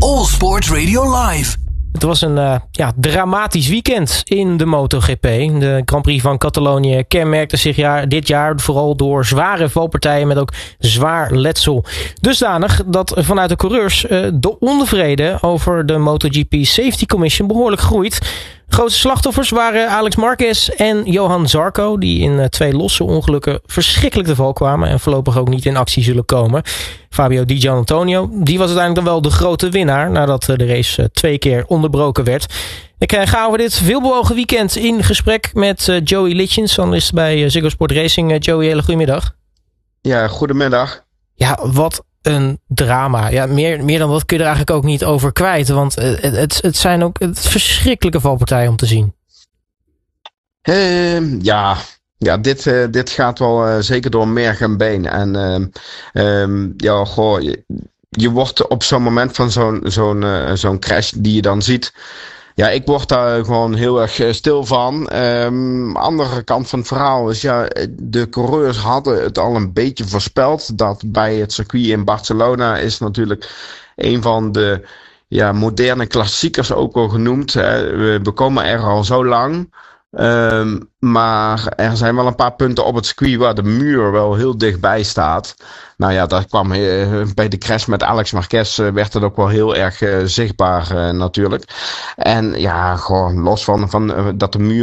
All Sports Radio Live. Het was een dramatisch weekend in de MotoGP. De Grand Prix van Catalonië kenmerkte zich dit jaar vooral door zware valpartijen met ook zwaar letsel. Dusdanig dat vanuit de coureurs de onvrede over de MotoGP Safety Commission behoorlijk groeit. De grootste slachtoffers waren Alex Marquez en Johan Zarco, die in 2 losse ongelukken verschrikkelijk te val kwamen en voorlopig ook niet in actie zullen komen. Fabio Di Giannantonio, die was uiteindelijk dan wel de grote winnaar nadat de race 2 keer onderbroken werd. Ik ga over dit veelbewogen weekend in gesprek met Joey Litjens, analist bij Ziggo Sport Racing. Joey, hele goedemiddag. Ja, goedemiddag. Ja, wat een drama. Ja, meer dan dat kun je er eigenlijk ook niet over kwijt. Want het zijn ook verschrikkelijke valpartijen om te zien. Dit gaat wel zeker door merg en been. En je wordt op zo'n moment van zo'n crash die je dan ziet. Ja, ik word daar gewoon heel erg stil van. Andere kant van het verhaal is, de coureurs hadden het al een beetje voorspeld. Dat bij het circuit in Barcelona is natuurlijk een van de moderne klassiekers ook wel genoemd. We komen er al zo lang. Maar er zijn wel een paar punten op het circuit waar de muur wel heel dichtbij staat. Nou ja, dat kwam bij de crash met Alex Marquez werd het ook wel heel erg zichtbaar natuurlijk. En ja, gewoon los van dat de muur